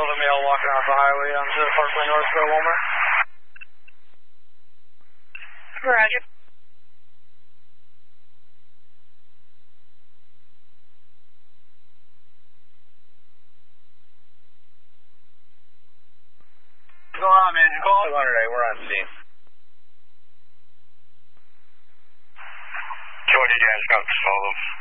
Delta male walking off the highway onto Parkway North for Walmart. Roger. What's going on, man? You called? 200A, we're on scene. 200 gas, got to follow them.